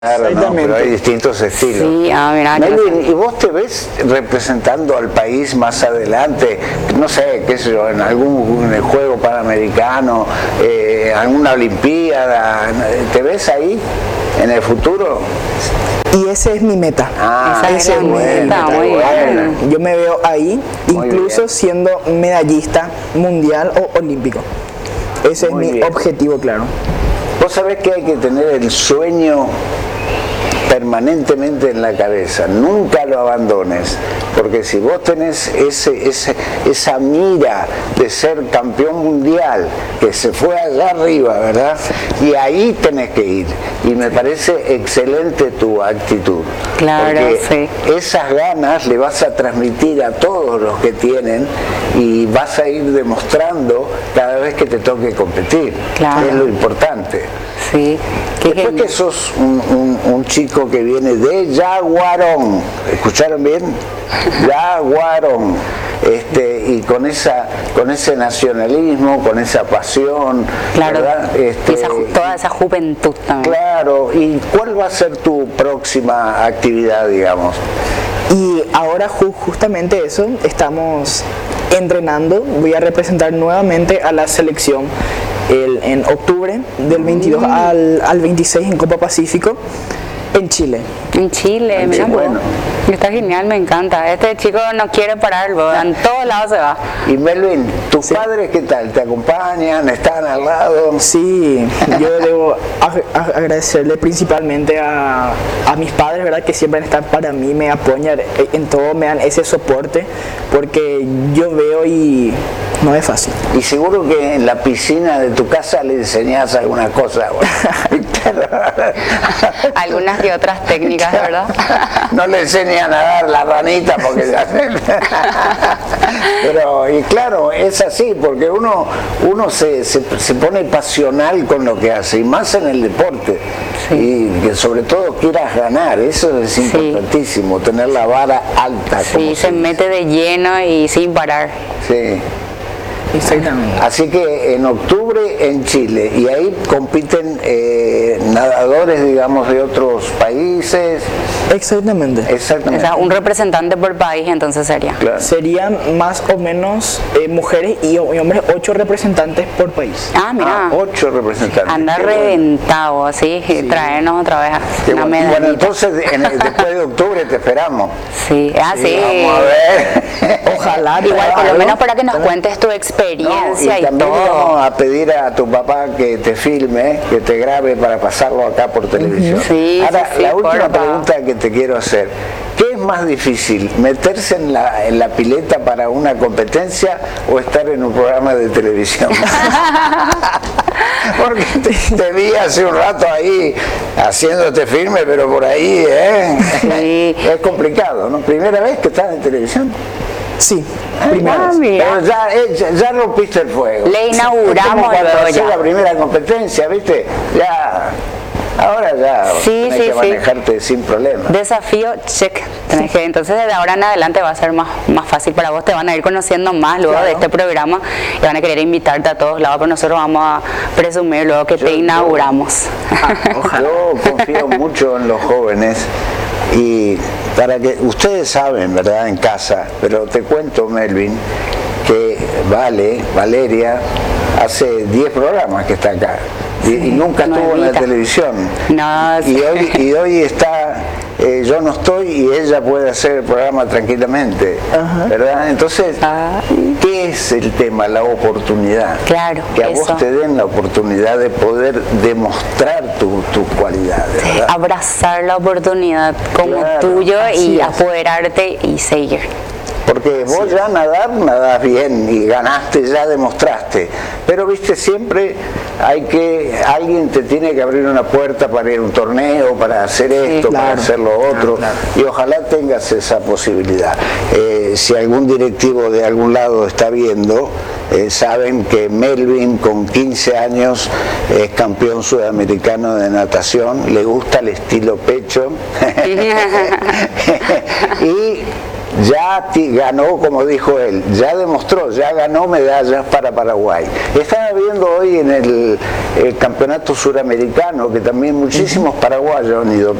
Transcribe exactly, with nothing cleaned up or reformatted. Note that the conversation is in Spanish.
Claro, no, pero hay distintos estilos. Sí, ah, mira, Melvin, ¿y vos te ves representando al país más adelante? No sé, qué sé yo, en algún en el juego panamericano, eh, alguna olimpiada, ¿te ves ahí en el futuro? Y ese es mi meta. Ah, esa ese es es la mi meta, muy bueno. bien. Yo me veo ahí, Muy incluso bien. siendo medallista mundial o olímpico. Ese Muy es mi bien. objetivo, claro. Vos sabés que hay que tener el sueño permanentemente en la cabeza, nunca lo abandones, porque si vos tenés ese, ese, esa mira de ser campeón mundial, que se fue allá arriba, ¿verdad? Y ahí tenés que ir, y me parece excelente tu actitud, Claro, porque sí. esas ganas le vas a transmitir a todos los que tienen y vas a ir demostrando cada vez que te toque competir, Claro. es lo importante. Sí, qué Después genial. que sos un, un, un chico que viene de Yaguarón, ¿escucharon bien? Yaguarón, este, y con esa, con ese nacionalismo, con esa pasión, Claro, ¿verdad? y Este, esa ju- toda esa juventud también. claro, ¿y cuál va a ser tu próxima actividad, digamos? Y ahora ju- justamente eso, estamos entrenando, voy a representar nuevamente a la selección el, en octubre del veintidós al, al veintiséis en Copa Pacífico en Chile. En Chile, En mira, Chile, vos. bueno. Está genial, me encanta. Este chico no quiere parar, vos, en todos lados se va. Y Melvin, ¿tus Sí. padres qué tal? ¿Te acompañan? ¿Están al lado? Sí, yo debo ag- ag- agradecerle principalmente a, a mis padres, ¿verdad? Que siempre están para mí, me apoyan en todo, me dan ese soporte, porque yo veo y no es fácil. Y seguro que en la piscina de tu casa le enseñás alguna cosa. Algunas que otras técnicas, ¿verdad? No le enseñan a dar la ranita porque pero y claro, es así porque uno uno se, se, se pone pasional con lo que hace y más en el deporte. Sí. Y que sobre todo quieras ganar, eso es importantísimo, tener la vara alta. como Sí, se mete de lleno y sin parar. Sí. Exactamente. Así que en octubre en Chile, y ahí compiten eh, nadadores, digamos, de otros países. Exactamente. O Exactamente. sea, un representante por país entonces sería. Claro. Serían más o menos eh, mujeres y, y hombres, ocho representantes por país. Ah, mira. Ah, ocho representantes. Anda Qué bueno. reventado, así, traernos otra vez Qué una bueno. medallita. Bueno, entonces en el- después de octubre te esperamos. Sí, ah, sí. Vamos a ver. Ojalá. Igual, por lo algo. menos para que nos cuentes tu No, experiencia y y, también todo. vamos a pedir a tu papá que te filme, que te grabe para pasarlo acá por televisión. Sí, Ahora, sí, sí, la última porfa. pregunta que te quiero hacer. ¿Qué es más difícil, meterse en la, en la pileta para una competencia o estar en un programa de televisión? Porque te, te vi hace un rato ahí haciéndote firme, pero por ahí, ¿eh? Sí. Es complicado, ¿no? ¿Primera vez que estás en televisión? Sí, Ah, mira. Pero ya, eh, ya, ya rompiste el fuego. Le inauguramos Es como cuando luego hacés ya. la primera competencia, ¿viste? Ya, ahora ya Sí, tenés sí, que sí. manejarte sin problema. Desafío, check. Tenés que, entonces desde ahora en adelante va a ser más, más fácil para vos, te van a ir conociendo más luego Claro. de este programa y van a querer invitarte a todos lados, pero nosotros vamos a presumir luego que Yo- te yo- inauguramos. Yo confío mucho en los jóvenes y para que ustedes saben, ¿verdad? En casa, pero te cuento, Melvin, que Vale, Valeria, hace diez programas que está acá y, y nunca estuvo en la nuevita. televisión. No, y, sí. hoy, y hoy está, eh, yo no estoy y ella puede hacer el programa tranquilamente, ¿verdad? Entonces, Ay. ¿qué es el tema? La oportunidad. Claro, que a eso. vos te den la oportunidad de poder demostrar tu- tus cualidades, ¿verdad? Abrazar la oportunidad como Claro, tuyo así y es. apoderarte y seguir. Porque vos ya nadar, nadás bien y ganaste, ya demostraste. Pero viste, siempre hay que, alguien te tiene que abrir una puerta para ir a un torneo, para hacer esto, para claro. hacer lo otro. Claro, Y ojalá tengas esa posibilidad. Eh, si algún directivo de algún lado está viendo, eh, saben que Melvin con quince años es campeón sudamericano de natación, le gusta el estilo pecho. y ya ganó, como dijo él, ya demostró, ya ganó medallas para Paraguay. Estaba viendo hoy en el, el campeonato suramericano que también muchísimos paraguayos han ido